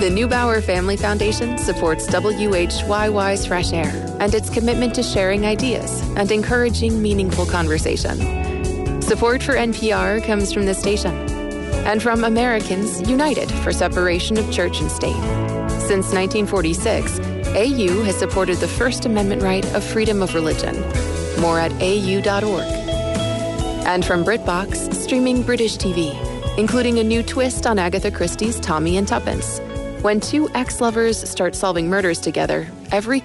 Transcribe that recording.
The Neubauer Family Foundation supports WHYY's Fresh Air and its commitment to sharing ideas and encouraging meaningful conversation. Support for NPR comes from the station and from Americans United for Separation of Church and State. Since 1946, AU has supported the First Amendment right of freedom of religion. More at au.org. And from BritBox, streaming British TV, including a new twist on Agatha Christie's Tommy and Tuppence. When two ex-lovers start solving murders together, every